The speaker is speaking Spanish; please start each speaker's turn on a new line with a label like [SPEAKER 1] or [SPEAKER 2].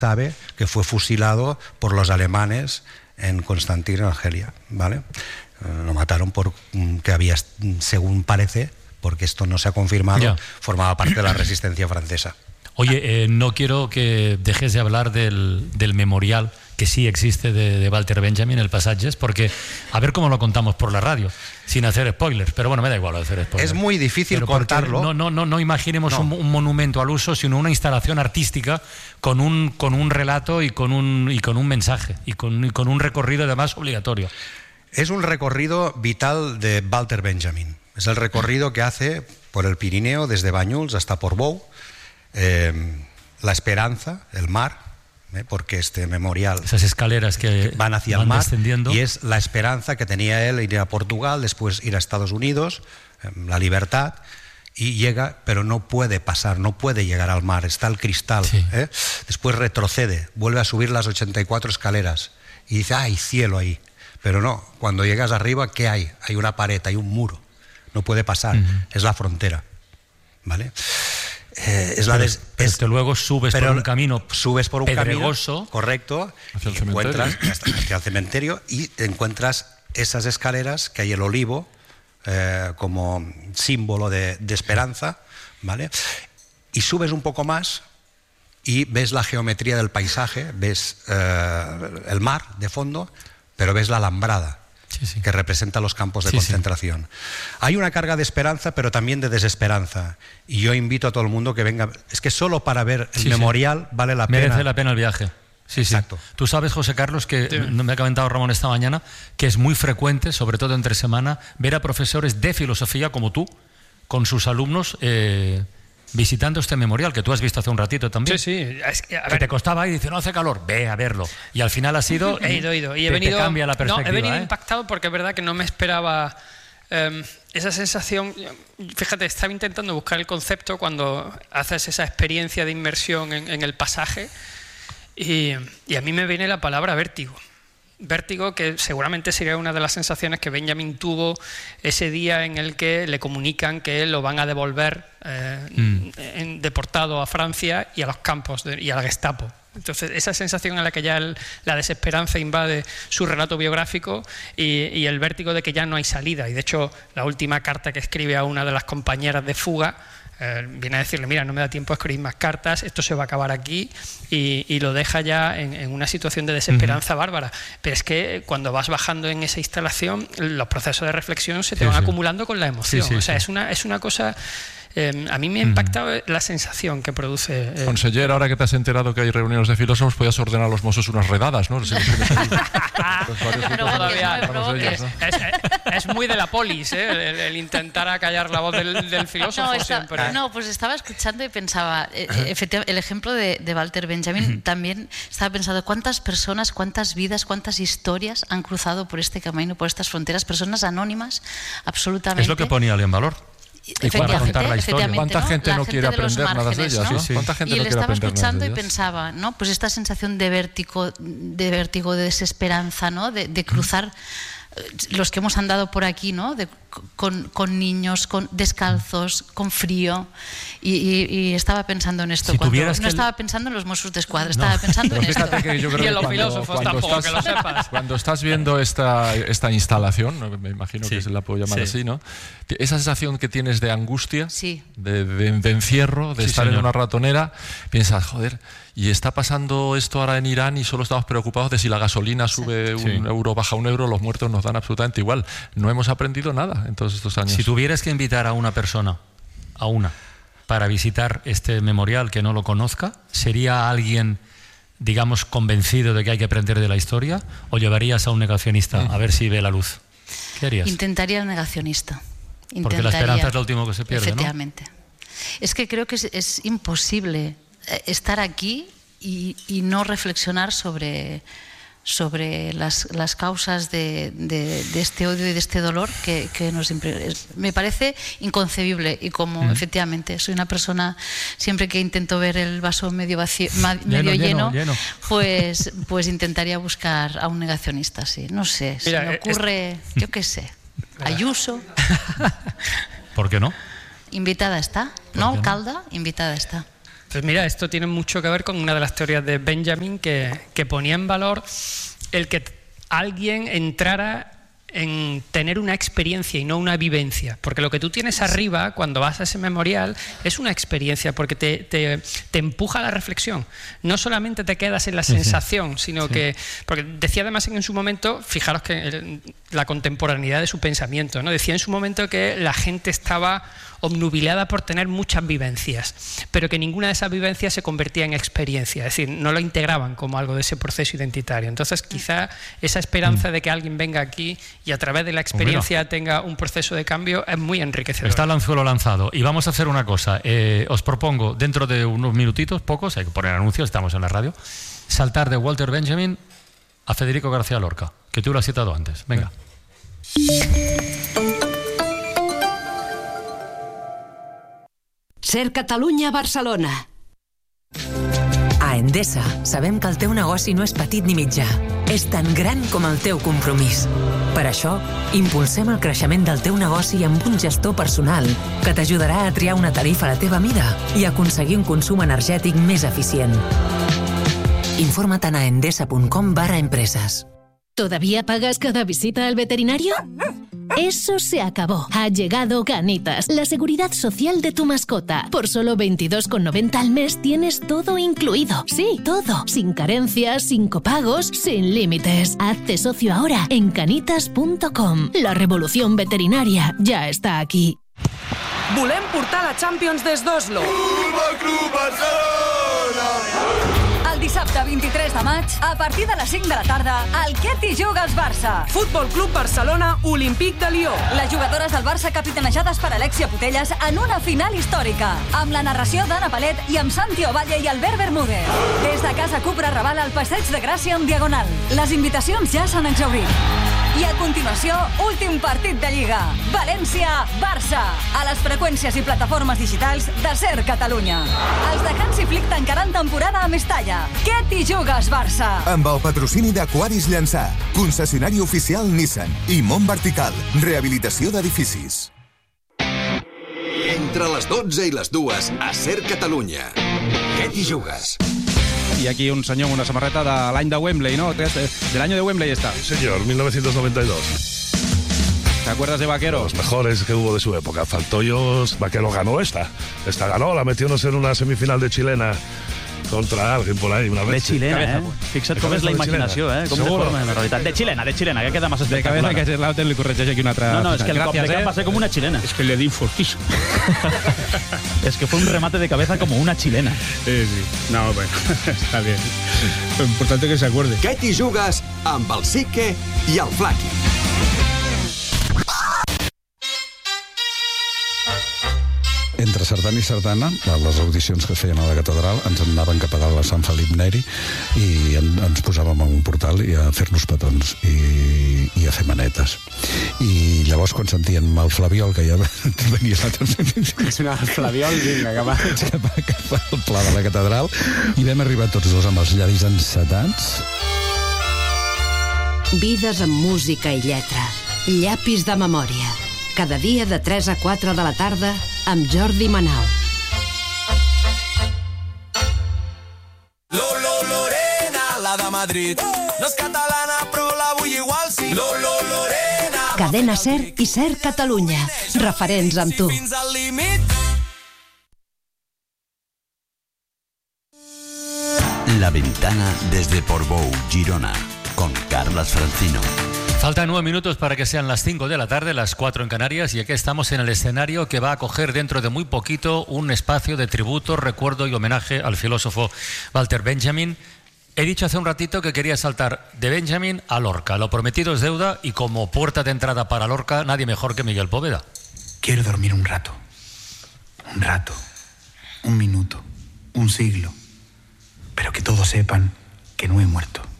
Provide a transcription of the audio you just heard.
[SPEAKER 1] sabe que fue fusilado por los alemanes en Constantin, Argelia, ¿vale? Lo mataron porque había, según parece, porque esto no se ha confirmado, formaba parte de la resistencia francesa.
[SPEAKER 2] Oye, no quiero que dejes de hablar del memorial que sí existe de Walter Benjamin, el Passages, porque a ver cómo lo contamos por la radio, sin hacer spoilers, pero bueno, me da igual hacer spoilers.
[SPEAKER 1] Es muy difícil contarlo.
[SPEAKER 2] No imaginemos un monumento al uso, sino una instalación artística con un relato y con un mensaje y con un recorrido además obligatorio.
[SPEAKER 1] Es un recorrido vital de Walter Benjamin. Es el recorrido que hace por el Pirineo desde Banyuls hasta Portbou, la esperanza, el mar, porque este memorial,
[SPEAKER 2] esas escaleras que
[SPEAKER 1] van hacia el mar,
[SPEAKER 2] descendiendo,
[SPEAKER 1] y es la esperanza que tenía él, ir a Portugal, después ir a Estados Unidos, la libertad, y llega, pero no puede pasar, no puede llegar al mar, está el cristal, después retrocede, vuelve a subir las 84 escaleras y dice, hay cielo ahí, pero no, cuando llegas arriba, ¿qué hay? Hay una pared, hay un muro, no puede pasar, es la frontera, ¿vale?
[SPEAKER 2] Pero luego subes por un camino pedregoso,
[SPEAKER 1] correcto, hacia el cementerio, y encuentras esas escaleras, que hay el olivo como símbolo de esperanza, ¿vale? Y subes un poco más y ves la geometría del paisaje, ves el mar de fondo, pero ves la alambrada, que representa los campos de concentración. Hay una carga de esperanza, pero también de desesperanza. Y yo invito a todo el mundo que venga. Es que solo para ver el memorial vale la pena.
[SPEAKER 2] Merece la pena el viaje. Exacto. Tú sabes, José Carlos, que me ha comentado Ramón esta mañana, que es muy frecuente, sobre todo entre semana, ver a profesores de filosofía como tú, con sus alumnos visitando este memorial, que tú has visto hace un ratito también. Que te costaba y dice, no hace calor, ve a verlo. Y al final ha sido...
[SPEAKER 3] He ido. Y
[SPEAKER 2] te cambia la perspectiva.
[SPEAKER 3] He venido impactado porque es verdad que no me esperaba esa sensación. Fíjate, estaba intentando buscar el concepto cuando haces esa experiencia de inmersión en el pasaje y a mí me viene la palabra vértigo. Vértigo, que seguramente sería una de las sensaciones que Benjamin tuvo ese día en el que le comunican que lo van a devolver deportado a Francia y a los campos y a la Gestapo. Entonces, esa sensación en la que ya la desesperanza invade su relato biográfico y el vértigo de que ya no hay salida. Y de hecho, la última carta que escribe a una de las compañeras de fuga viene a decirle, mira, no me da tiempo a escribir más cartas, esto se va a acabar aquí, y lo deja ya en una situación de desesperanza bárbara. Pero es que cuando vas bajando en esa instalación, los procesos de reflexión se te van acumulando con la emoción. O sea, es una cosa... a mí me ha impactado la sensación que produce.
[SPEAKER 4] Conseller, ahora que te has enterado que hay reuniones de filósofos, podías ordenar a los mozos unas redadas, ¿no?
[SPEAKER 3] Es muy de la polis, el intentar acallar la voz del filósofo siempre.
[SPEAKER 5] No, pues estaba escuchando y pensaba, efectivamente, el ejemplo de Walter Benjamin, también estaba pensando cuántas personas, cuántas vidas, cuántas historias han cruzado por este camino, por estas fronteras, personas anónimas, absolutamente.
[SPEAKER 2] Es lo que ponía en valor.
[SPEAKER 4] ¿Cuánta gente no quiere aprender nada de ellas?
[SPEAKER 5] Y le estaba escuchando y pensaba, ¿no? Pues esta sensación de vértigo, de desesperanza, ¿no? De cruzar los que hemos andado por aquí, ¿no? Con niños, descalzos, con frío, y estaba pensando en esto. Estaba pensando en los Mossos d'Esquadra, estaba pensando en esto.
[SPEAKER 3] Y en los filósofos tampoco, que lo sepas.
[SPEAKER 4] Cuando estás viendo esta instalación, me imagino que se la puedo llamar así, ¿no? Esa sensación que tienes de angustia, de encierro, de estar en una ratonera, piensas, joder, y está pasando esto ahora en Irán y solo estamos preocupados de si la gasolina sube un euro, baja un euro, los muertos nos dan absolutamente igual. No hemos aprendido nada en todos estos años.
[SPEAKER 2] Si tuvieras que invitar a una persona, para visitar este memorial que no lo conozca, ¿sería alguien, digamos, convencido de que hay que aprender de la historia, o llevarías a un negacionista a ver si ve la luz? ¿Qué harías?
[SPEAKER 5] Intentaría un negacionista.
[SPEAKER 2] Porque la esperanza es lo último que se pierde,
[SPEAKER 5] efectivamente, ¿no? Es que creo que es imposible estar aquí y no reflexionar sobre las causas de este odio y de este dolor que me parece inconcebible. Y como efectivamente soy una persona, siempre que intento ver el vaso medio vacío, medio lleno, pues intentaría buscar a un negacionista. No sé, se me ocurre, yo qué sé, Ayuso.
[SPEAKER 2] ¿Por qué no?
[SPEAKER 5] Invitada está, ¿no? Calda, invitada está.
[SPEAKER 3] Pues mira, esto tiene mucho que ver con una de las teorías de Benjamin que ponía en valor el que alguien entrara en tener una experiencia y no una vivencia, porque lo que tú tienes arriba cuando vas a ese memorial es una experiencia, porque te empuja a la reflexión, no solamente te quedas en la sensación, sino que, porque decía además en su momento, fijaros que la contemporaneidad de su pensamiento, ¿no? Decía en su momento que la gente estaba obnubilada por tener muchas vivencias, pero que ninguna de esas vivencias se convertía en experiencia, es decir, no lo integraban como algo de ese proceso identitario. Entonces quizá esa esperanza de que alguien venga aquí y a través de la experiencia tenga un proceso de cambio es muy enriquecedor.
[SPEAKER 2] Está el anzuelo lanzado y vamos a hacer una cosa, os propongo dentro de unos minutitos, pocos, hay que poner anuncios, estamos en la radio, saltar de Walter Benjamin a Federico García Lorca, que tú lo has citado antes. Venga.
[SPEAKER 6] Ser Catalunya Barcelona.
[SPEAKER 7] A Endesa sabem que el teu negoci no és petit ni mitjà, és tan gran com el teu compromís. Per això, impulsem el creixement del teu negoci amb un gestor personal que t'ajudarà a triar una tarifa a la teva mida i aconseguir un consum energètic més eficient. Informa't a endesa.com/empresas.
[SPEAKER 8] ¿Todavía pagas cada visita al veterinario? Eso se acabó. Ha llegado Canitas, la seguridad social de tu mascota. Por solo 22,90 al mes tienes todo incluido. Sí, todo. Sin carencias, sin copagos, sin límites. Hazte socio ahora en canitas.com. La revolución veterinaria ya está aquí.
[SPEAKER 6] Volem portar la Champions des d'Oslo.
[SPEAKER 9] Futbol Club Barcelona!
[SPEAKER 10] El dissabte 23 de maig, a partir de les 5 de la tarda, al Què t'hi jugues Barça?
[SPEAKER 6] Futbol Club Barcelona, Olímpic de Lió.
[SPEAKER 10] Les jugadores del Barça capitanejades per Alexia Putellas en una final històrica, amb la narració d'Anna Palet i amb Santi Ovalle i Albert Bermúdez. Des de Casa Cupra Raval al Passeig de Gràcia en Diagonal. Les invitacions ja s'han exhaurit. I a continuació, últim partit de Lliga. València-Barça. A les freqüències i plataformes digitals de Ser Catalunya. Els de Hansi Flick tancaran temporada a Mestalla. Què t'hi jugues, Barça?
[SPEAKER 11] Amb el patrocini d'Aquaris Llançà, concessionari oficial Nissan i Mont Vertical, rehabilitació d'edificis.
[SPEAKER 12] Entre les 12 i les 2 a Ser Catalunya. Què t'hi jugues?
[SPEAKER 13] Y aquí un señor con una samarreta de l'any de Wembley, ¿no? Del año de Wembley está.
[SPEAKER 14] Sí, señor, 1992.
[SPEAKER 13] ¿Te acuerdas de Vaquero?
[SPEAKER 14] Los mejores que hubo de su época. Faltoyos, Vaquero ganó esta. Esta ganó, la metió-nos en una semifinal de chilena contra alguien por ahí una vez.
[SPEAKER 15] De xilena, Fixa't com és la imaginació, com deforma la realitat. De xilena, que queda más espectacular.
[SPEAKER 13] De cabeza, que l'Auten li corregeix aquí una altra...
[SPEAKER 15] No, es que el cop de cap va ser com una xilena.
[SPEAKER 13] Es que le di fortísimo.
[SPEAKER 15] Es que fue un remate de cabeza como una chilena.
[SPEAKER 13] Sí. No, bueno, está bien. Lo importante que se acuerde.
[SPEAKER 12] Què t'hi jugues amb el Sique i el Flaqui?
[SPEAKER 16] Entre sardana i sardana, a les audicions que es feien a la catedral, ens anaven cap a dalt a Sant Felip Neri i ens posàvem en un portal i a fer-nos petons i a fer manetes. I llavors, quan sentíem el flabiol, que ja venia l'altre...
[SPEAKER 17] El flabiol, vinga, cap
[SPEAKER 16] al pla de la catedral, i vam arribar tots dos amb els llavis encetats.
[SPEAKER 6] Vides amb música i lletra. Llapis de memòria. Cada dia de 3 a 4 de la tarda amb Jordi Manau.
[SPEAKER 9] Lorena, la de Madrid. No és catalana, però la vull igual, sí. Lorena.
[SPEAKER 6] Cadena Ser i Ser Catalunya. Referents amb tu.
[SPEAKER 9] Fins al límit.
[SPEAKER 12] La Ventana desde Portbou, Girona, con Carlas Francino.
[SPEAKER 2] Faltan 9 minutos para que sean las 5 de la tarde, las 4 en Canarias, y aquí estamos en el escenario que va a acoger dentro de muy poquito un espacio de tributo, recuerdo y homenaje al filósofo Walter Benjamin. He dicho hace un ratito que quería saltar de Benjamin a Lorca. Lo prometido es deuda y como puerta de entrada para Lorca, nadie mejor que Miguel Poveda.
[SPEAKER 18] Quiero dormir un rato, un minuto, un siglo, pero que todos sepan que no he muerto.